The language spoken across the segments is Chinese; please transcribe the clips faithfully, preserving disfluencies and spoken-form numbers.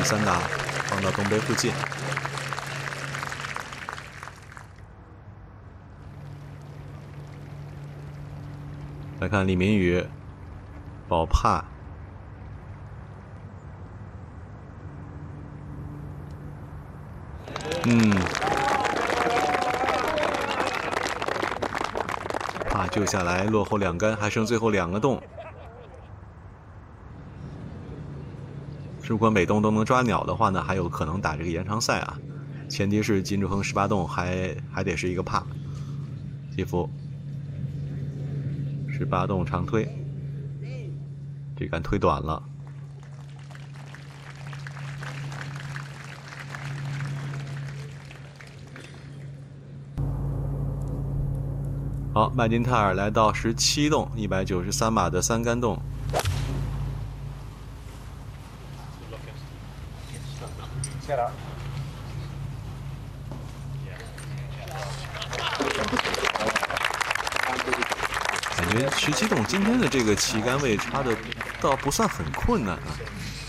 第三打放到东北附近。来看李明宇，保帕，嗯，帕救下来，落后两杆，还剩最后两个洞。如果每洞都能抓鸟的话呢，还有可能打这个延长赛啊。前提是金志亨十八洞还还得是一个帕。吉福，十八洞长推，这杆推短了。好，麦金泰尔来到十七洞，一百九十三码的三杆洞。感觉十七洞今天的这个旗杆位插的倒不算很困难啊。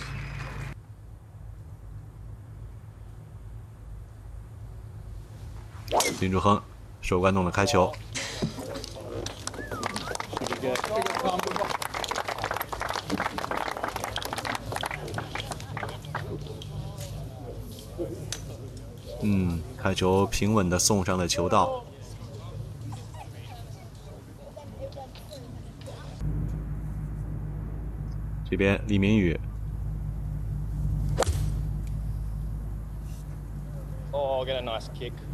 金志亨手杆洞的开球。嗯，开球平稳地送上了球道。这边李明宇， 哦 get a nice kick